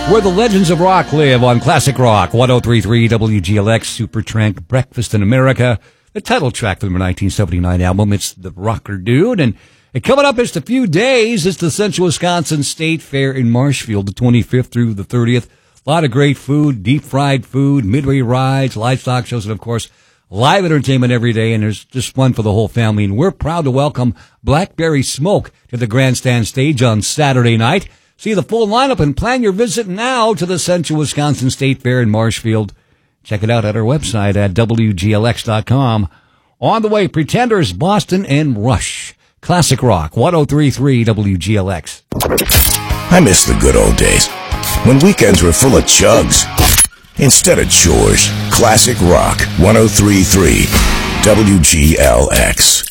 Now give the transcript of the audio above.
Where the legends of rock live on Classic Rock, 103.3 WGLX, Supertramp, Breakfast in America, the title track from their 1979 album. It's The Rocker Dude. And coming up in just a few days, it's the Central Wisconsin State Fair in Marshfield, the 25th through the 30th. A lot of great food, deep fried food, midway rides, livestock shows, and of course, live entertainment every day. And there's just fun for the whole family. And we're proud to welcome Blackberry Smoke to the grandstand stage on Saturday night. See the full lineup and plan your visit now to the Central Wisconsin State Fair in Marshfield. Check it out at our website at WGLX.com. On the way, Pretenders, Boston, and Rush. Classic Rock, 103.3 WGLX. I miss the good old days when weekends were full of chugs instead of chores. Classic Rock, 103.3 WGLX.